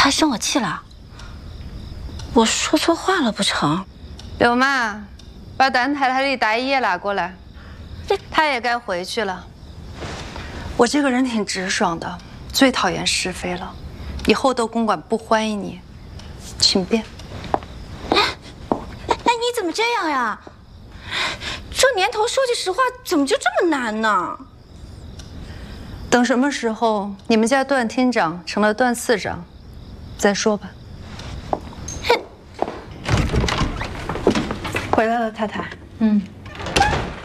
他生我气了？我说错话了不成？ 柳妈，把段太太的大衣也拿过来，她也该回去了。我这个人挺直爽的，最讨厌是非了，以后窦公馆不欢迎你，请便。 哎，你怎么这样呀？这年头说句实话，怎么就这么难呢？ 等什么时候你们家段厅长成了段次长，再说吧。回来了，太太。